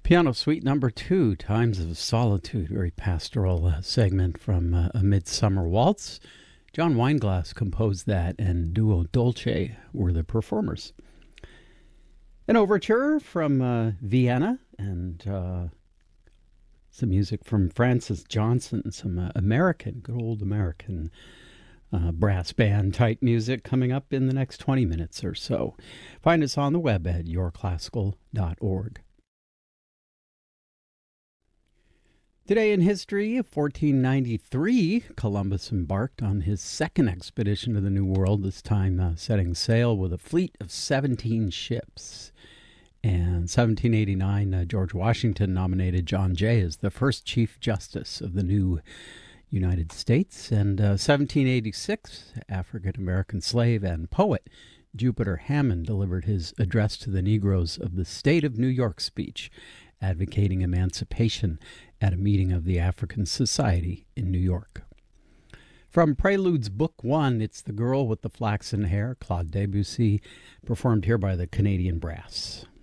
Piano Suite number 2, Times of Solitude, very pastoral segment from A Midsummer Waltz. John Weinglass composed that, and Duo Dolce were the performers. An overture from Vienna, and some music from Francis Johnson, some good old American brass band type music coming up in the next 20 minutes or so. Find us on the web at yourclassical.org. Today in history, 1493, Columbus embarked on his second expedition to the New World, this time setting sail with a fleet of 17 ships. And 1789, George Washington nominated John Jay as the first Chief Justice of the new United States. And 1786, African-American slave and poet Jupiter Hammond delivered his address to the Negroes of the State of New York speech, advocating emancipation at a meeting of the African Society in New York. From Preludes Book 1, it's The Girl with the Flaxen Hair, Claude Debussy, performed here by the Canadian Brass.